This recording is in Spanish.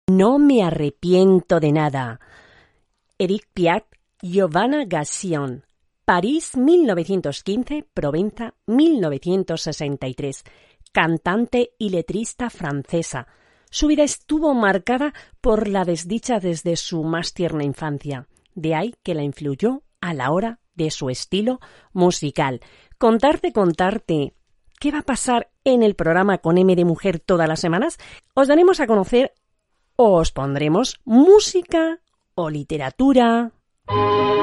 No me arrepiento de nada. Edith Piaf, Giovanna Gassion. París 1915, Provenza 1963. Cantante y letrista francesa. Su vida estuvo marcada por la desdicha desde su más tierna infancia. De ahí que la influyó a la hora de su estilo musical. Contarte, ¿qué va a pasar en el programa con M de Mujer todas las semanas? Os daremos a conocer o os pondremos música o literatura